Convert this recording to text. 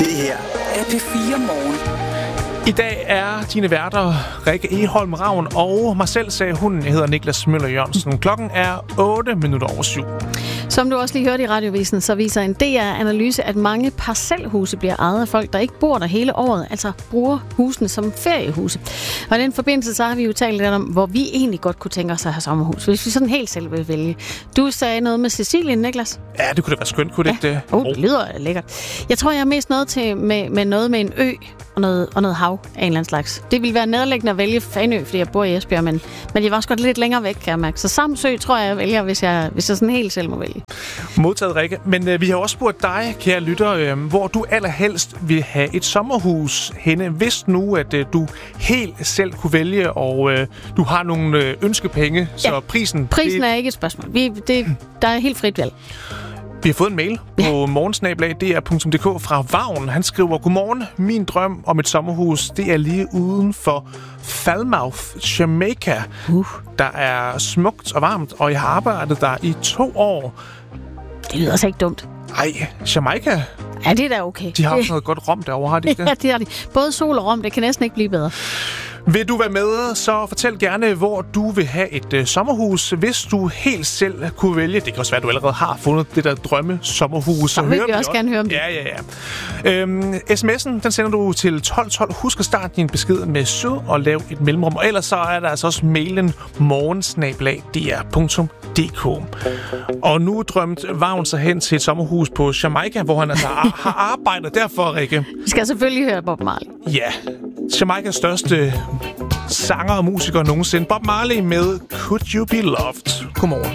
Det her er P4 Morgen. I dag er dine værter Rikke Egholm Ravn og mig selv, sagde hun. Jeg hedder Niklas Møller Jørgensen. Klokken er 8:08. Som du også lige hørte i radiovisen, så viser en DR-analyse, at mange parcelhuse bliver ejet af folk, der ikke bor der hele året, altså bruger husene som feriehuse. Og i den forbindelse, så har vi jo talt lidt om, hvor vi egentlig godt kunne tænke os at have sommerhus, hvis vi sådan helt selv vil vælge. Du sagde noget med Sicilien, Niklas? Ja, det kunne da være skønt, kunne det ikke det? Det lyder lækkert. Jeg tror, jeg er mest noget til med noget med en ø og noget hav af en eller anden slags. Det ville være nederliggende at vælge Fanø, fordi jeg bor i Esbjerg, men jeg var også godt lidt længere væk, kan jeg mærke. Så Samsø tror jeg vælger, hvis jeg sådan helt selv må vælge. Modtaget, Rikke. Men vi har også spurgt dig, kære lytter, hvor du allerhelst vil have et sommerhus henne, hvis nu, at du helt selv kunne vælge, og du har nogle ønskepenge, så prisen... Prisen er ikke et spørgsmål. Der er helt frit valg. Vi har fået en mail på morgensnabel.dr.dk fra Vagn. Han skriver: Godmorgen, min drøm om et sommerhus, det er lige uden for Falmouth, Jamaica. Der er smukt og varmt, og jeg har arbejdet der i 2 år. Det lyder altså ikke dumt. Ej, Jamaica? Ja, det er da okay. De har også noget godt rom derovre, har de ikke det? Ja, det har de. Både sol og rom, det kan næsten ikke blive bedre. Vil du være med, så fortæl gerne, hvor du vil have et sommerhus, hvis du helt selv kunne vælge. Det kan også være, at du allerede har fundet det der drømme sommerhus. Så vil vi også gerne høre om det. Ja. SMS'en, den sender du til 1212. Husk at starte din besked med sød og lav et mellemrum. Og ellers så er der altså også mailen morgensnabel.dr.dk. Og nu drømte Vagn sig hen til et sommerhus på Jamaica, hvor han altså har arbejdet. Derfor, Rikke. Vi skal selvfølgelig høre Bob Marley. Ja, Jamaicas største sanger og musiker nogensinde. Bob Marley med Could You Be Loved. Godmorgen.